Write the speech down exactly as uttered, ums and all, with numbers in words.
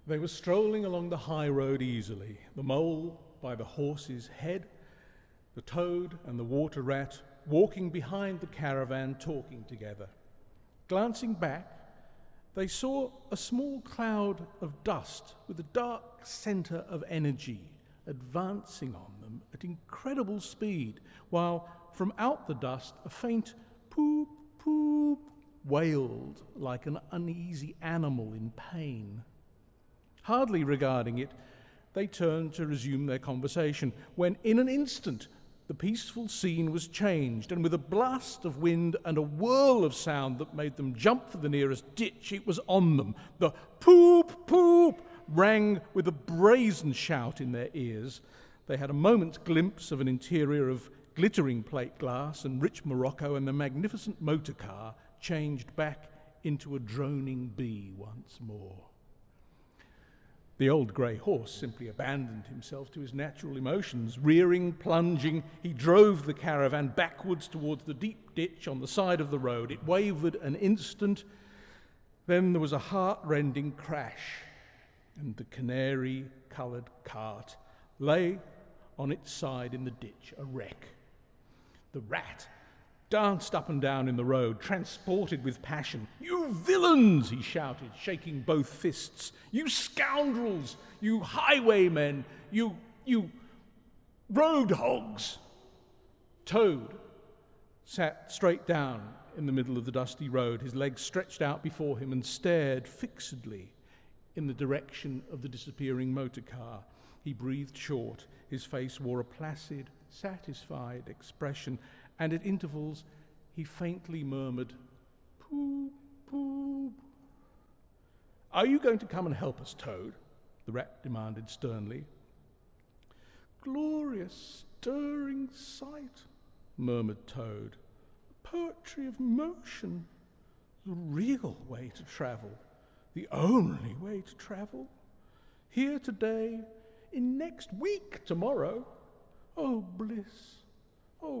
They were strolling along the high road easily, the mole by the horse's head, the toad and the water rat walking behind the caravan talking together. Glancing back, they saw a small cloud of dust with a dark centre of energy advancing on them at incredible speed, while from out the dust a faint poop, poop wailed like an uneasy animal in pain. Hardly regarding it, they turned to resume their conversation, when in an instant the peaceful scene was changed, and with a blast of wind and a whirl of sound that made them jump for the nearest ditch, it was on them. The poop, poop rang with a brazen shout in their ears. They had a moment's glimpse of an interior of glittering plate glass and rich Morocco, and the magnificent motor car changed back into a droning bee once more. The old grey horse simply abandoned himself to his natural emotions. Rearing, plunging, he drove the caravan backwards towards the deep ditch on the side of the road. It wavered an instant, then there was a heart-rending crash, and the canary-coloured cart lay on its side in the ditch, a wreck. The rat danced up and down in the road, transported with passion. "You villains!" he shouted, shaking both fists. "You scoundrels! You highwaymen! You, you road hogs!" Toad sat straight down in the middle of the dusty road, his legs stretched out before him, and stared fixedly in the direction of the disappearing motor car. He breathed short. His face wore a placid, satisfied expression, and at intervals he faintly murmured, "Poop, poop." "Are you going to come and help us, Toad?" the rat demanded sternly. "Glorious, stirring sight," murmured Toad. "Poetry of motion, the real way to travel, the only way to travel. Here today, in next week tomorrow. Oh, bliss!